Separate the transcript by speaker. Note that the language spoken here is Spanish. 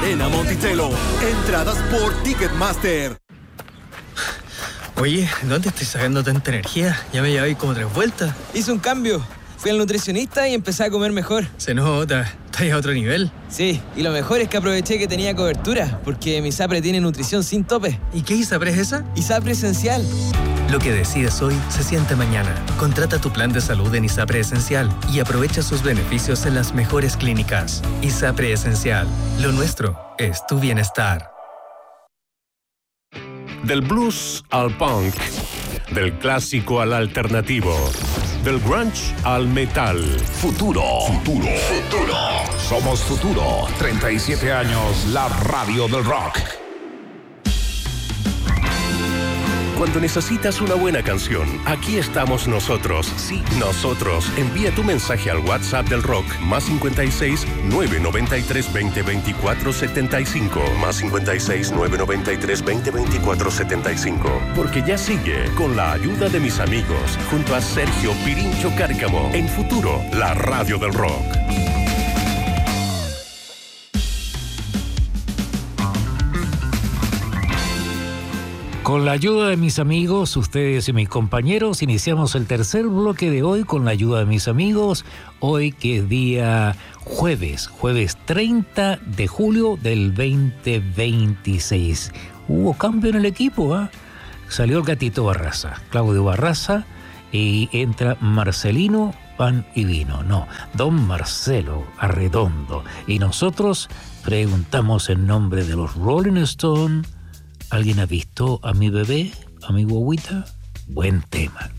Speaker 1: Arena Monticello. Entradas por Ticketmaster.
Speaker 2: Oye, ¿dónde estoy sacando tanta energía? Ya me llevé como 3 vueltas.
Speaker 3: Hice un cambio. Fui al nutricionista y empecé a comer mejor.
Speaker 2: Se nota, estás a otro nivel.
Speaker 3: Sí, y lo mejor es que aproveché que tenía cobertura, porque mi ISAPRE tiene nutrición sin tope.
Speaker 2: ¿Y qué ISAPRE es esa?
Speaker 3: ISAPRE Esencial.
Speaker 4: Lo que decides hoy se siente mañana. Contrata tu plan de salud en ISAPRE Esencial y aprovecha sus beneficios en las mejores clínicas. ISAPRE Esencial. Lo nuestro es tu bienestar.
Speaker 5: Del blues al punk, del clásico al alternativo, del grunge al metal.
Speaker 6: Futuro. Somos Futuro. 37 años, la radio del rock.
Speaker 5: Cuando necesitas una buena canción, aquí estamos nosotros. Sí, nosotros. Envía tu mensaje al WhatsApp del rock, +56 993 20 24 75. +56 993 20 24 75. Porque ya sigue Con la ayuda de mis amigos, junto a Sergio Pirincho Cárcamo, en Futuro, la radio del rock.
Speaker 7: Con la ayuda de mis amigos, ustedes y mis compañeros, iniciamos el tercer bloque de hoy con la ayuda de mis amigos. Hoy que es día jueves 30 de julio del 2026. Hubo cambio en el equipo, ¿eh? Salió el gatito Barraza, Claudio Barraza, y entra Marcelino Pan y Vino. No, don Marcelo Arredondo. Y nosotros preguntamos en nombre de los Rolling Stones. ¿Alguien ha visto a mi bebé, a mi guaguita? Buen tema.